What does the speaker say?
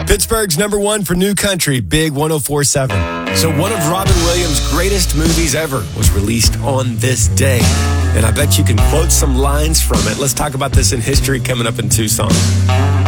Pittsburgh's number one for new country, Big 104.7. So one of Robin Williams' greatest movies ever was released on this day. And I bet you can quote some lines from it. Let's talk about this in history coming up in 2 songs.